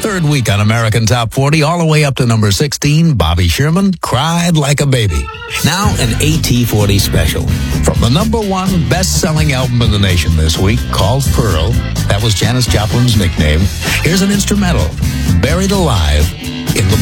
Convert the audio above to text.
third week on American Top 40, all the way up to number 16, Bobby Sherman, Cried Like a Baby. Now, an AT40 special. From the number one best-selling album in the nation this week, called Pearl, that was Janis Joplin's nickname, here's an instrumental, Buried Alive in the